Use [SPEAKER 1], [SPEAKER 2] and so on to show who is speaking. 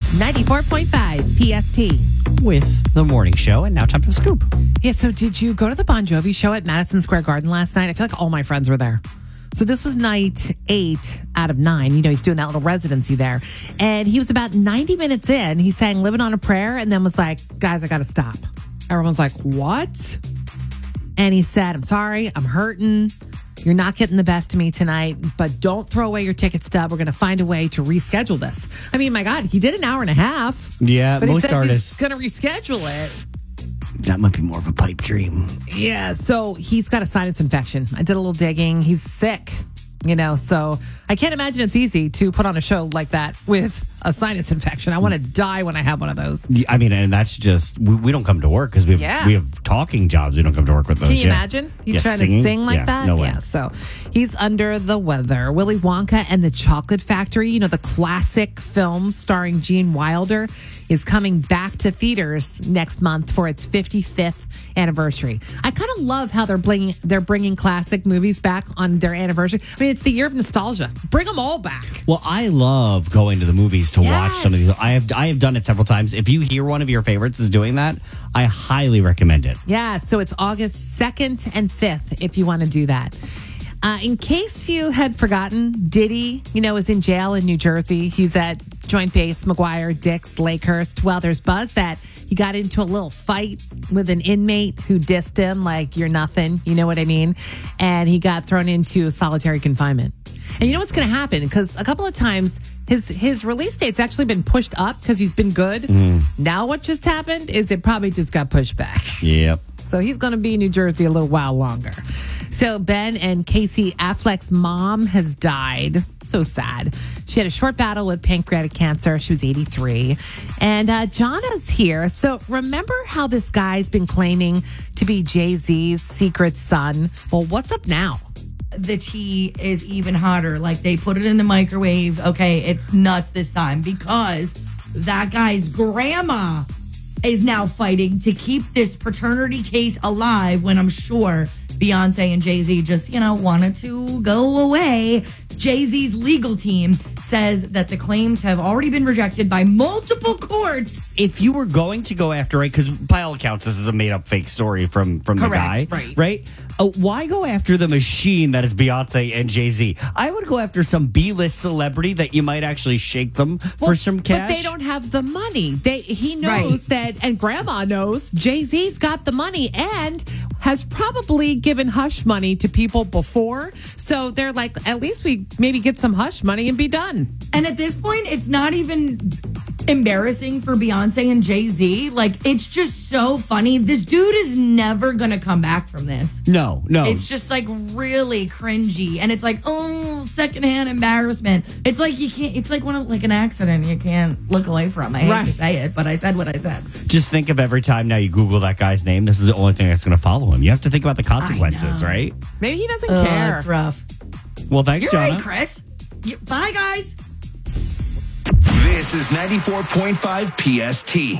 [SPEAKER 1] 94.5 PST.
[SPEAKER 2] With the morning show, and now time for the scoop.
[SPEAKER 1] Yeah, so did you go to the Bon Jovi show at Madison Square Garden last night? I feel like all my friends were there. So this was night 8 out of 9. You know, he's doing that little residency there. And he was about 90 minutes in. He sang Living on a Prayer and then was like, guys, I got to stop. Everyone's like, what? And he said, I'm sorry, I'm hurting. You're not getting the best of me tonight, but don't throw away your ticket stub. We're going to find a way to reschedule this. I mean, my God, he did an hour and a half.
[SPEAKER 2] Yeah,
[SPEAKER 1] but
[SPEAKER 2] most
[SPEAKER 1] he says
[SPEAKER 2] artists.
[SPEAKER 1] he's going to reschedule it.
[SPEAKER 2] That might be more of a pipe dream.
[SPEAKER 1] Yeah, so he's got a sinus infection. I did a little digging. He's sick, you know, so I can't imagine it's easy to put on a show like that with a sinus infection. I want to die when I have one of those.
[SPEAKER 2] I mean, and that's just, we don't come to work because we have talking jobs. We don't come to work with those.
[SPEAKER 1] Can you imagine? You trying
[SPEAKER 2] singing?
[SPEAKER 1] to sing like that?
[SPEAKER 2] No way.
[SPEAKER 1] Yeah, so he's under the weather. Willy Wonka and the Chocolate Factory, you know, the classic film starring Gene Wilder, is coming back to theaters next month for its 55th anniversary. I kind of love how they're bringing classic movies back on their anniversary. I mean, it's the year of nostalgia. Bring them all back.
[SPEAKER 2] Well, I love going to the movies to watch some of these. I have done it several times. If you hear one of your favorites is doing that, I highly recommend it.
[SPEAKER 1] Yeah, so it's August 2nd and 5th if you want to do that. In case you had forgotten, Diddy, you know, is in jail in New Jersey. He's at Joint Base McGuire, Dix, Lakehurst. Well, there's buzz that he got into a little fight with an inmate who dissed him like you're nothing. You know what I mean? And he got thrown into solitary confinement. And you know what's going to happen? Because a couple of times his release date's actually been pushed up because he's been good. Now what just happened is it probably just got pushed back.
[SPEAKER 2] Yep.
[SPEAKER 1] So he's going to be in New Jersey a little while longer. So Ben and Casey Affleck's mom has died. So sad. She had a short battle with pancreatic cancer. She was 83. And Jonna's here. So remember how this guy's been claiming to be Jay-Z's secret son? Well, what's up now?
[SPEAKER 3] The tea is even hotter. Like, they put it in the microwave. Okay, it's nuts this time because that guy's grandma is now fighting to keep this paternity case alive when I'm sure Beyonce and Jay-Z just, wanted to go away. Jay-Z's legal team says that the claims have already been rejected by multiple courts.
[SPEAKER 2] If you were going to go after it, because by all accounts, this is a made-up fake story from the guy, right? Why go after the machine that is Beyonce and Jay-Z? I would go after some B-list celebrity that you might actually shake them for some cash.
[SPEAKER 1] But they don't have the money. He knows that, and Grandma knows, Jay-Z's got the money and has probably given hush money to people before. So they're like, at least we maybe get some hush money and be done.
[SPEAKER 3] And at this point, it's not even embarrassing for Beyonce and Jay-Z. Like, it's just so funny. This dude is never going to come back from this.
[SPEAKER 2] No.
[SPEAKER 3] It's just like really cringy. And it's like, oh, secondhand embarrassment. It's like you can't, it's like an accident you can't look away from. I hate to say it, but I said what I said.
[SPEAKER 2] Just think of every time now you Google that guy's name, this is the only thing that's going to follow him. You have to think about the consequences, right?
[SPEAKER 1] Maybe he doesn't care.
[SPEAKER 3] It's rough.
[SPEAKER 2] Well, thanks,
[SPEAKER 3] You're
[SPEAKER 2] Jonna.
[SPEAKER 3] right, Chris. Bye, guys.
[SPEAKER 4] This is 94.5 PST.